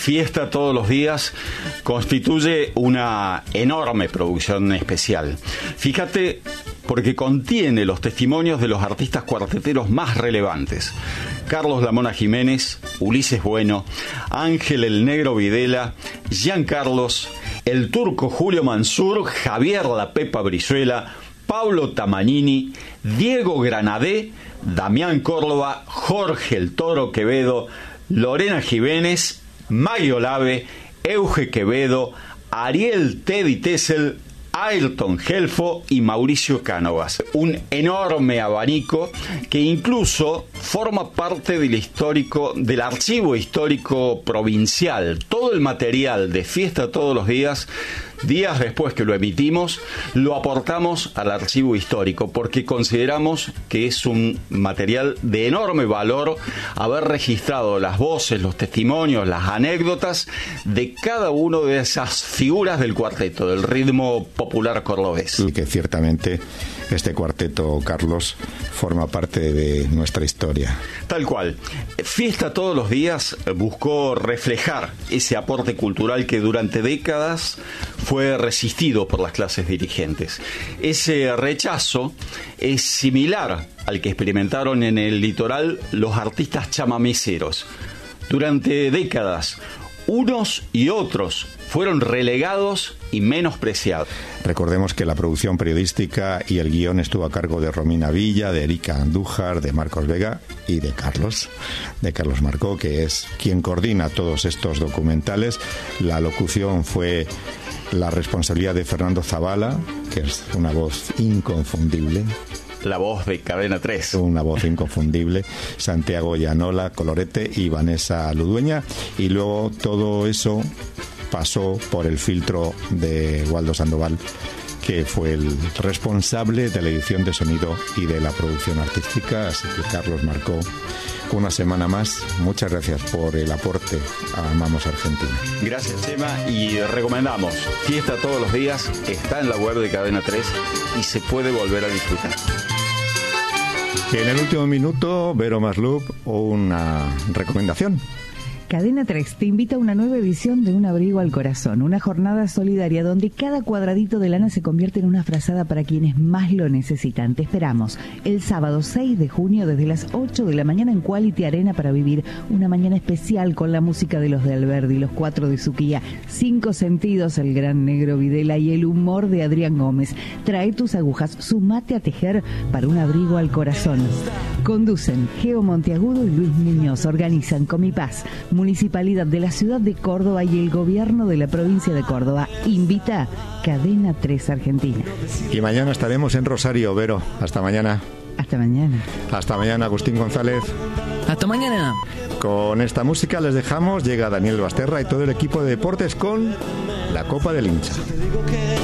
Fiesta Todos los Días constituye una enorme producción especial. Fíjate, porque contiene los testimonios de los artistas cuarteteros más relevantes: Carlos La Mona Jiménez, Ulises Bueno, Ángel el Negro Videla, Jean Carlos, el Turco Julio Mansur, Javier La Pepa Brizuela, Pablo Tamagnini, Diego Granadé, Damián Córdoba, Jorge el Toro Quevedo, Lorena Jiménez, Maggie Olave, Euge Quevedo, Ariel Teddy Tessel, Ayrton Gelfo y Mauricio Cánovas. Un enorme abanico que incluso forma parte del archivo histórico provincial. Todo el material de Fiesta Todos los Días, días después que lo emitimos, lo aportamos al archivo histórico porque consideramos que es un material de enorme valor haber registrado las voces, los testimonios, las anécdotas de cada una de esas figuras del cuarteto, del ritmo popular cordobés. Y que ciertamente este cuarteto, Carlos, forma parte de nuestra historia. Tal cual. Fiesta Todos los Días buscó reflejar ese aporte cultural que durante décadas fue resistido por las clases dirigentes. Ese rechazo es similar al que experimentaron en el litoral los artistas chamameceros. Durante décadas, unos y otros fueron relegados y menospreciados. Recordemos que la producción periodística y el guión estuvo a cargo de Romina Villa, de Erika Andújar, de Marcos Vega y de Carlos Marcó, que es quien coordina todos estos documentales. La locución fue la responsabilidad de Fernando Zavala, que es una voz inconfundible. La voz de Cadena 3. Una voz inconfundible. Santiago Llanola, Colorete y Vanessa Ludueña. Y luego todo eso pasó por el filtro de Waldo Sandoval, que fue el responsable de la edición de sonido y de la producción artística. Así que Carlos Marcó, una semana más, muchas gracias por el aporte a Amamos Argentina. Gracias, Chema, y recomendamos Fiesta Todos los Días, está en la web de Cadena 3 y se puede volver a disfrutar. En el último minuto, Vero Maslup, una recomendación. Cadena 3 te invita a una nueva edición de Un Abrigo al Corazón, una jornada solidaria donde cada cuadradito de lana se convierte en una frazada para quienes más lo necesitan. Te esperamos el sábado 6 de junio desde las 8 de la mañana en Quality Arena para vivir una mañana especial con la música de los de Alberdi, los 4 de Suquía, 5 Sentidos, el Gran Negro Videla y el humor de Adrián Gómez. Trae tus agujas, sumate a tejer para Un Abrigo al Corazón. Conducen Geo Monteagudo y Luis Muñoz. Organizan Comipaz, Municipalidad de la Ciudad de Córdoba y el Gobierno de la Provincia de Córdoba. Invita Cadena 3 Argentina. Y mañana estaremos en Rosario, Vero. Hasta mañana. Hasta mañana. Hasta mañana, Agustín González. Hasta mañana. Con esta música les dejamos. Llega Daniel Basterra y todo el equipo de deportes con la Copa del Hincha.